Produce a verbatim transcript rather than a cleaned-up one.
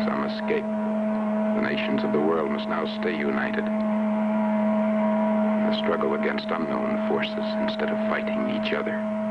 Some escape. The nations of the world must now stay united. The struggle against unknown forces instead of fighting each other.